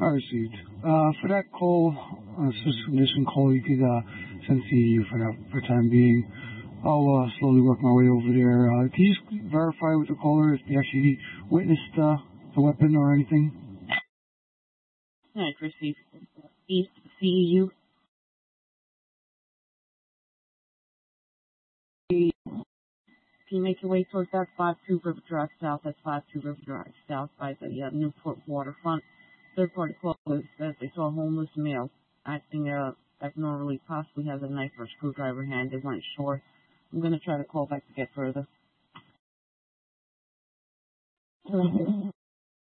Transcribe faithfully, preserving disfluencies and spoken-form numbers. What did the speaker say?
I received. Uh, for that call, uh, special condition call, you could uh, send C E U for that for the time being. I'll uh, slowly work my way over there. Uh, can you just verify with the caller if they actually witnessed uh, the weapon or anything? All right, received. East C E U. Can you make your way towards that five two River Drive South? That's five two River Drive South by the uh, Newport waterfront. Third party call says they saw a homeless male acting uh, abnormally, possibly has a knife or a screwdriver hand. They weren't sure. I'm going to try to call back to get further.